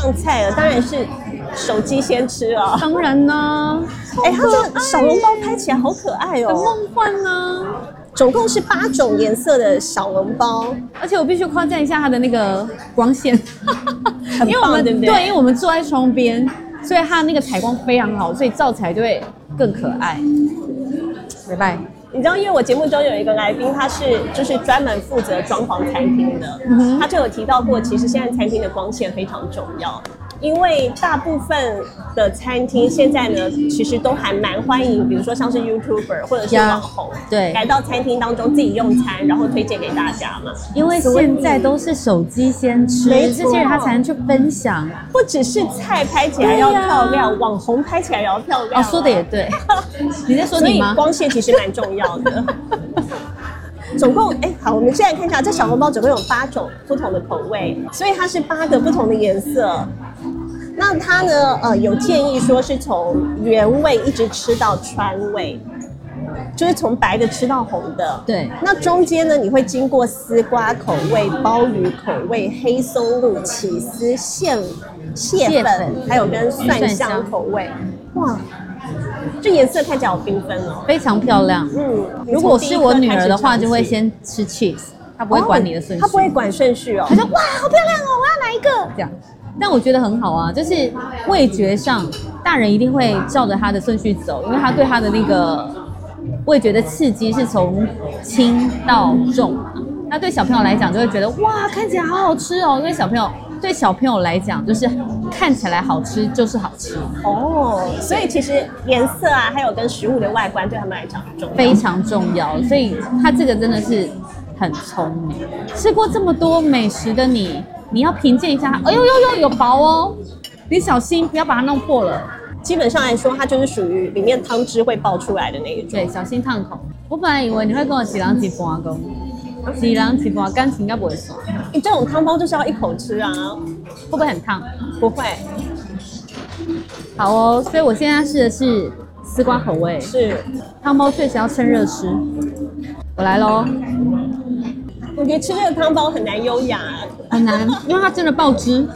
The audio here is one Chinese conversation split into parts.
上菜了，当然是手机先吃啊。 当然呢， 它这个小笼包拍起来好可爱哦， 很梦幻呢。 总共是8种颜色的小笼包， 而且我必须夸赞一下它的那个光线， 很棒，对不对？ 对，因为我们坐在窗边，所以它那个采光非常好，所以照起来就会更可爱。拜拜。 你知道，因为我节目中有一个来宾，他就是专门负责装潢餐厅的，他就有提到过，其实现在餐厅的光线非常重要。因为大部分的餐厅现在呢，其实都还蛮欢迎，比如说像是 YouTuber 或者是网红， 对， 来到餐厅当中自己用餐，然后推荐给大家嘛。 因为现在都是手机先吃，这些人他才能去分享。 不只是菜拍起来要漂亮，网红拍起来也要漂亮。 说的也对，你在说你吗？ 所以光线其实蛮重要的。总共好，我们现在看一下，这小笼包总共有8种不同的口味，所以它是8个不同的颜色。那它呢，有建议说是从原味一直吃到川味，就是从白的吃到红的。 对。 那中间呢，你会经过丝瓜口味、鲍鱼口味、黑松露、起司、蟹粉，还有跟蒜香口味。哇！这颜色看起来好缤纷哦， 非常漂亮。 如果是我女儿的话，就会先吃 cheese， 她不会管你的顺序， 她不会管顺序哦。 她说哇，好漂亮哦，我要哪一个？这样。但我觉得很好啊，就是味觉上，大人一定会照着他的顺序走，因为他对他的那个味觉的刺激是从轻到重嘛。那对小朋友来讲，就会觉得哇，看起来好好吃哦，因为对小朋友来讲，就是看起来好吃就是好吃哦。所以其实颜色啊，还有跟食物的外观对他们来讲很重要， 非常重要。所以他这个真的是很聪明。吃过这么多美食的你要评鉴一下它。哎呦有薄哦，你小心不要把它弄破了。 基本上来说，它就是属于里面汤汁会爆出来的那一种。 对，小心烫口。我本来以为你会跟我几人几半公，几人几半感情应该不会说。 这种汤包就是要一口吃啊， 会不会很烫？ 不会。 好哦，所以我现在试的是丝瓜口味。 是。 汤包确实要趁热吃。我来咯。 我觉得吃这个汤包很难优雅， 很难，因为它真的爆汁。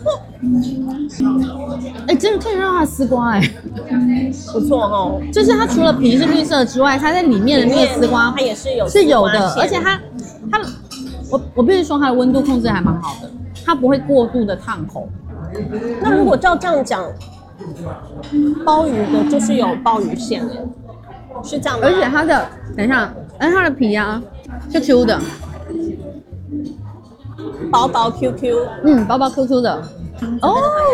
真的可以让它丝瓜不错哦。 就是它除了皮是绿色之外，它在里面的那个丝瓜它也是有的，而且我必须说它的温度控制还蛮好的，它不会过度的烫口。 那如果照这样讲，鲍鱼的就是有鲍鱼馅了，是这样吗？ 而且它的，等一下，它的皮啊是 Q 的。 薄薄 QQ， 薄薄 QQ 的，好，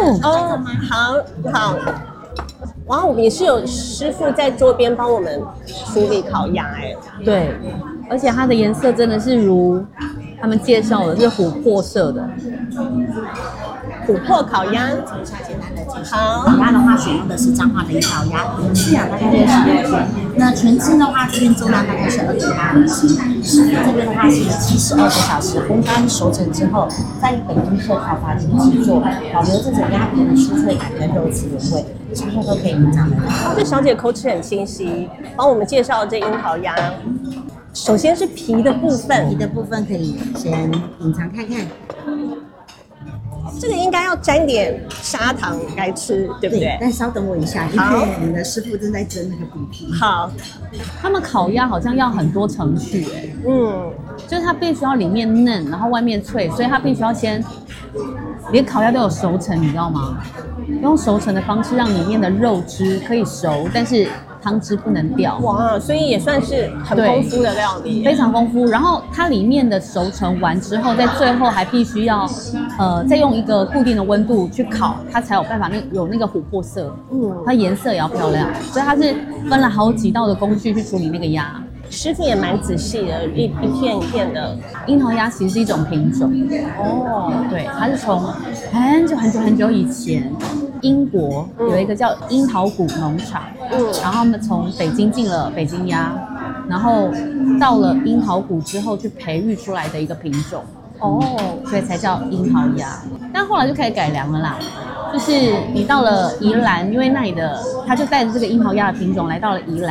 然后我们也是有师傅在桌边帮我们处理烤鸭对，而且它的颜色真的是如他们介绍的，是琥珀色的。 琥珀烤鸭， 做一下简单的介绍。烤鸭的话，选用的是彰化的一烤鸭，饲养大概是16天。那全脂的话，这边重量大概是2.8公斤。师傅这边的话是72个小时烘干熟成之后，再以本地特烤法庭制作，保留这种鸭皮的酥脆感跟肉质原味，稍后都可以品尝得到。 这小姐口齿很清晰，帮我们介绍这樱桃鸭。首先是皮的部分， 皮的部分可以先品尝看看。 这个应该要沾点砂糖来吃，对不对？ 但稍等我一下，因为我们的师傅正在蒸那个饼皮。 好， 他们烤鸭好像要很多程序就是它必须要里面嫩，然后外面脆，所以它必须要先连烤鸭都有熟成，你知道吗？用熟成的方式让里面的肉汁可以熟，但是汤汁不能掉。 哇，所以也算是很丰富的料理， 非常丰富。然后它里面的熟成完之后，在最后还必须要再用一个固定的温度去烤，它才有办法有那个琥珀色。它颜色也要漂亮，所以它是分了好几道的工序去处理那个鸭。 师傅也蛮仔细的，一片一片的。 樱桃鸭其实是一种品种对，它是从很久以前，英国有一个叫樱桃谷农场，然后他们从北京进了北京鸭，然后到了樱桃谷之后去培育出来的一个品种所以才叫樱桃鸭。但后来就开始改良了啦，就是你到了宜兰，因为那里的他就带着这个樱桃鸭的品种来到了宜兰。